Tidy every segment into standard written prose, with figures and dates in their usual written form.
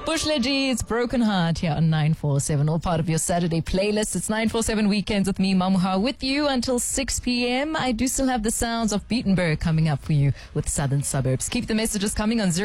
Bushleji, it's Broken Heart here on 947, all part of your Saturday playlist. It's 947 Weekends with me, Mamuha, with you until 6 p.m. I do still have the sounds of Beatenberg coming up for you with Southern Suburbs. Keep the messages coming on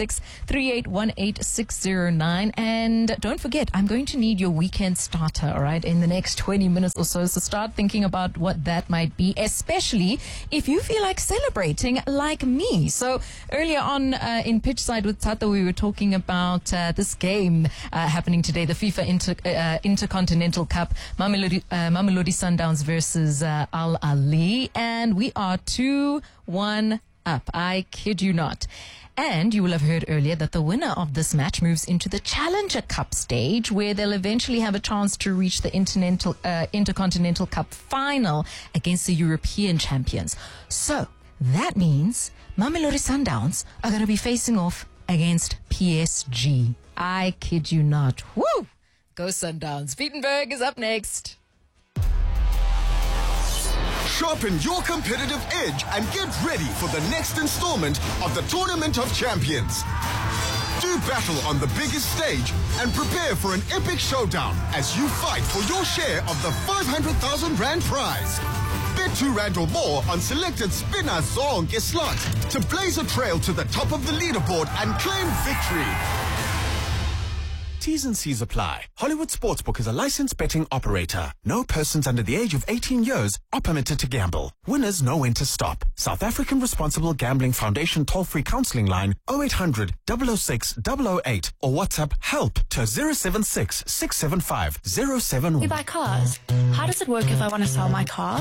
066-3818-609. And don't forget, I'm going to need your weekend starter, all right, in the next 20 minutes or so. So start thinking about what that might be, especially if you feel like celebrating like me. So earlier on in Pitchside with Tata, we were talking about this game happening today, the FIFA Intercontinental Cup, Mamelodi Sundowns versus Al Ali, and we are 2-1 up. I kid you not. And you will have heard earlier that the winner of this match moves into the Challenger Cup stage, where they'll eventually have a chance to reach the Intercontinental Cup final against the European champions. So that means Mamelodi Sundowns are going to be facing off against PSG. I kid you not. Woo! Go Sundowns. Beatenberg is up next. Sharpen your competitive edge and get ready for the next installment of the Tournament of Champions. Do battle on the biggest stage and prepare for an epic showdown as you fight for your share of the 500,000 Rand prize. Bet R2 or more on selected Spinner Zonke slots to blaze a trail to the top of the leaderboard and claim victory. T's and C's apply. Hollywood Sportsbook is a licensed betting operator. No persons under the age of 18 years are permitted to gamble. Winners know when to stop. South African Responsible Gambling Foundation toll-free counseling line 0800 006 008 or WhatsApp HELP to 076 675 071. We buy cars. How does it work if I want to sell my car?